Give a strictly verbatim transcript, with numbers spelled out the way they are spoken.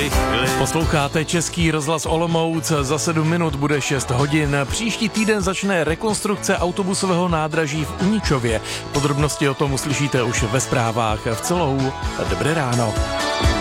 Posloucháte Český rozhlas Olomouc, za sedm minut bude šest hodin. Příští týden začne rekonstrukce autobusového nádraží v Uničově. Podrobnosti o tom uslyšíte už ve zprávách v celou. Dobré ráno.